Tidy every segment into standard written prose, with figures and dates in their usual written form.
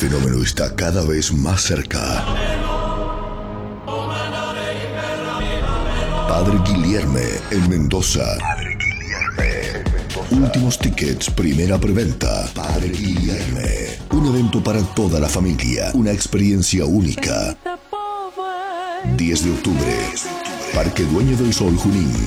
fenómeno está cada vez más cerca. Padre Guilherme en Mendoza. Últimos tickets, primera preventa. Padre Guilherme. Un evento para toda la familia. Una experiencia única. 10 de octubre. Parque Dueño del Sol, Junín.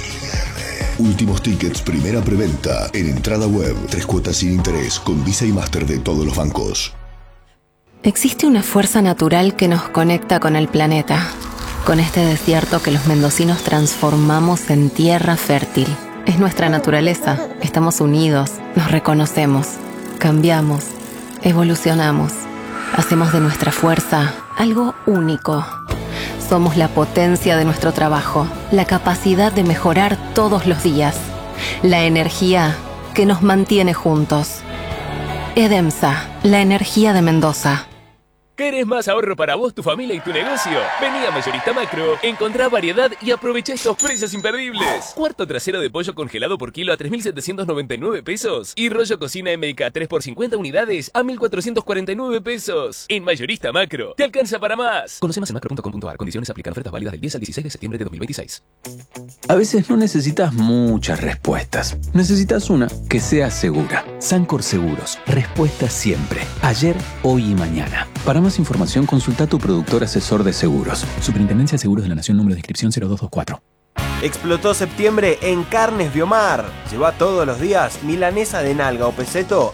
Últimos tickets, primera preventa. En entrada web. 3 cuotas sin interés. Con Visa y Master de todos los bancos. Existe una fuerza natural que nos conecta con el planeta. Con este desierto que los mendocinos transformamos en tierra fértil. Es nuestra naturaleza. Estamos unidos, nos reconocemos, cambiamos, evolucionamos. Hacemos de nuestra fuerza algo único. Somos la potencia de nuestro trabajo, la capacidad de mejorar todos los días, la energía que nos mantiene juntos. Edemsa, la energía de Mendoza. ¿Querés más ahorro para vos, tu familia y tu negocio? Vení a Mayorista Macro, encontrá variedad y aprovecha estos precios imperdibles. Cuarto trasero de pollo congelado por kilo a 3.799 pesos. Y rollo cocina MK 3 por 50 unidades a 1.449 pesos. En Mayorista Macro, te alcanza para más. Conoce más en macro.com.ar. Condiciones aplican. Ofertas válidas del 10 al 16 de septiembre de 2026. A veces no necesitas muchas respuestas. Necesitas una que sea segura. Sancor Seguros. Respuesta siempre. Ayer, hoy y mañana. Para más información, consulta a tu productor asesor de seguros. Superintendencia de Seguros de la Nación, número de inscripción 0224. Explotó septiembre en Carnes Biomar. Lleva todos los días milanesa de nalga o peseto,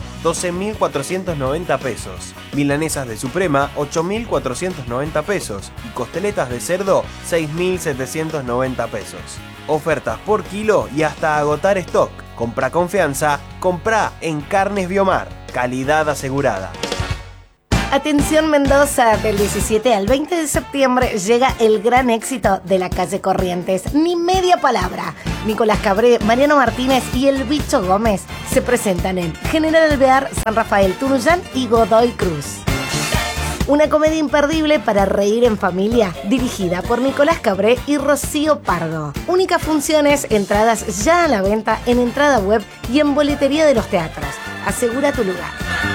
12.490 pesos. Milanesas de suprema, 8.490 pesos. Y costeletas de cerdo, 6.790 pesos. Ofertas por kilo y hasta agotar stock. Compra confianza, compra en Carnes Biomar. Calidad asegurada. Atención Mendoza, del 17 al 20 de septiembre llega el gran éxito de la calle Corrientes. Ni media palabra. Nicolás Cabré, Mariano Martínez y el Bicho Gómez se presentan en General Alvear, San Rafael Tunuyán y Godoy Cruz. Una comedia imperdible para reír en familia, dirigida por Nicolás Cabré y Rocío Pardo. Únicas funciones, entradas ya a la venta en entrada web y en boletería de los teatros. Asegura tu lugar.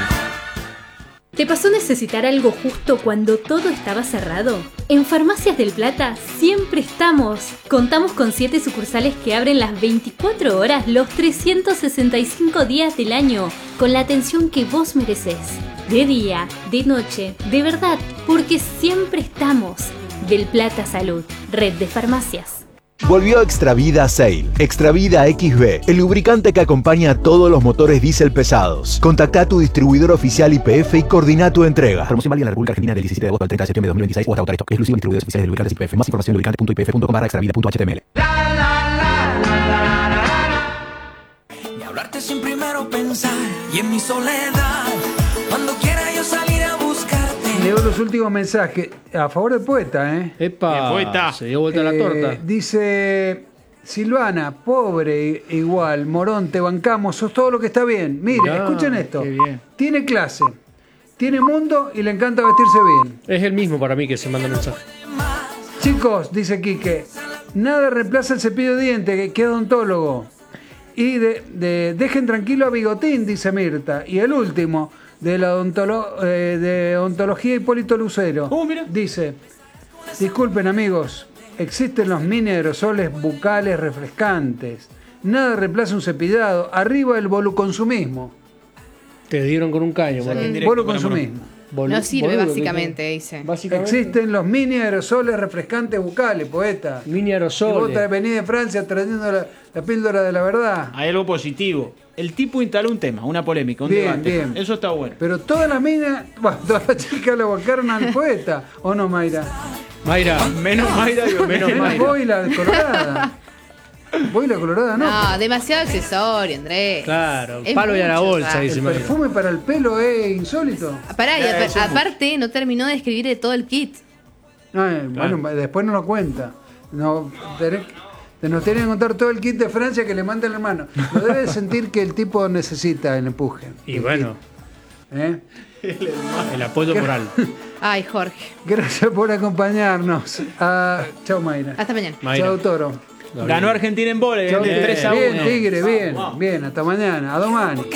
¿Te pasó necesitar algo justo cuando todo estaba cerrado? En Farmacias del Plata siempre estamos. Contamos con 7 sucursales que abren las 24 horas los 365 días del año, con la atención que vos merecés. De día, de noche, de verdad, porque siempre estamos. Del Plata Salud, red de farmacias. Volvió Extravida Sail. Extravida XB, el lubricante que acompaña a todos los motores diésel pesados. Contacta a tu distribuidor oficial YPF y coordina tu entrega. Promoción válida en la República Argentina del 17 de agosto al 30 de septiembre de 2026 o hasta agotar stock. Exclusivo distribuidores oficiales de lubricantes YPF. Más información en lubricante.ypf.com/extravida.html. Y hablarte sin primero pensar. Y en mi soledad, cuando quiera yo salir a buscarte. Leo los últimos mensajes a favor del poeta, ¿eh? ¡Epa! Poeta. Se dio vuelta la torta. Dice Silvana, pobre igual, Morón, te bancamos, sos todo lo que está bien. Mire, escuchen esto. Tiene clase, tiene mundo y le encanta vestirse bien. Es el mismo para mí que se manda mensaje. Chicos, dice Quique, nada reemplaza el cepillo de dientes, que es odontólogo. Y dejen tranquilo a Bigotín, dice Mirta. Y el último, de la odontología Hipólito Lucero. Dice, disculpen amigos, existen los mini aerosoles bucales refrescantes. Nada reemplaza un cepillado. Arriba el voluconsumismo. Te dieron con un caño. Voluconsumismo. No sirve básicamente, dice. Existen los mini aerosoles refrescantes bucales, poeta. Mini aerosoles. Y vos venís de Francia trayendo la píldora de la verdad. Hay algo positivo. El tipo instaló un tema, una polémica, un debate. Bien. Eso está bueno. Pero todas las minas, todas las chicas la bancaron al poeta, ¿o no, Mayra? Mayra, menos Mayra, digo, menos Mayra. Voy la colorada. Voy la colorada, ¿no? No, demasiado accesorio, Andrés. Claro, palo y a la bolsa, dice Mayra. El perfume para el pelo es insólito. Pará, aparte no terminó de escribir de todo el kit. Bueno, después no lo cuenta. No, nos tienen que contar todo el kit de Francia que le manda el hermano. Lo debe sentir que el tipo necesita el empuje. Y bueno. El apoyo moral. Ay, Jorge. Gracias por acompañarnos. Chao, Mayra. Hasta mañana. Chao, Toro. Ganó Argentina en vóley, 3-1. Bien, Tigre, bien. Hasta mañana. A domani.